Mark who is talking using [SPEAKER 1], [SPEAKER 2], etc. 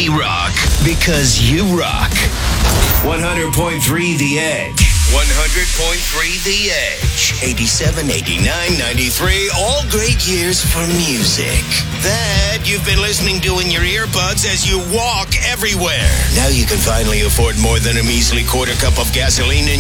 [SPEAKER 1] We rock because you rock. 100.3 The Edge. 100.3 The Edge. 87, 89, 93. All great years for music. That you've been listening to in your earbuds as you walk everywhere. Now you can finally afford more than a measly quarter cup of gasoline in